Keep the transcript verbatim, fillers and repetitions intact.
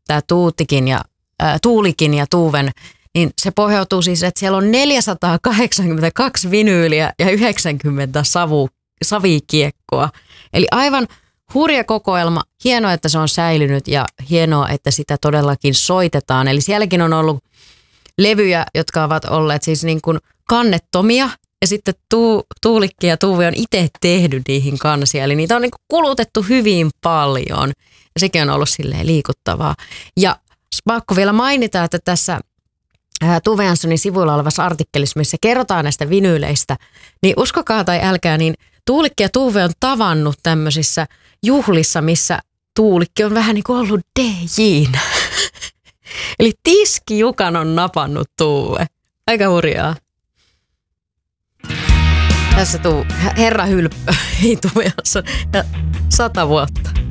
tämä Tuutikin ja, ää, Tuulikin ja Tuuven, niin se pohjautuu siis, että siellä on neljäsataakahdeksankymmentäkaksi vinyyliä ja yhdeksänkymmentä savu, savikiekkoa. Eli aivan hurja kokoelma. Hienoa, että se on säilynyt ja hienoa, että sitä todellakin soitetaan. Eli sielläkin on ollut levyjä, jotka ovat olleet siis niin kuin kannettomia. Ja sitten tuu, Tuulikki ja Tuuvi on itse tehnyt niihin kansia. Eli niitä on niin kuin kulutettu hyvin paljon. Ja sekin on ollut silleen liikuttavaa. Ja pakko vielä mainita, että tässä Tove Janssonin sivuilla olevassa artikkelissa, missä kerrotaan näistä vinyyleistä, niin uskokaa tai älkää, niin Tuulikki ja Tuve on tavannut tämmöisissä juhlissa, missä Tuulikki on vähän niin kuin ollut D J:nä. Eli Tiski Jukan on napannut Tuve. Aika hurjaa. Tässä tuu herra hylppö, ei Tove Jansson, ja sata vuotta.